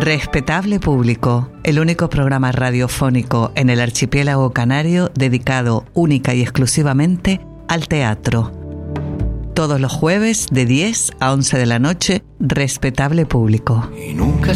Respetable Público, el único programa radiofónico en el archipiélago canario dedicado única y exclusivamente al teatro. Todos los jueves de 10 a 11 de la noche, Respetable Público. Y nunca